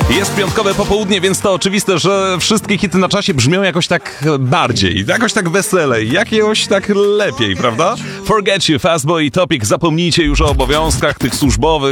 Jest piątkowe popołudnie, więc to oczywiste, że wszystkie hity na czasie brzmią jakoś tak bardziej, jakoś tak weselej, jakoś tak lepiej, prawda? Forget You, Fastboy i Topic, zapomnijcie już o obowiązkach tych służbowych,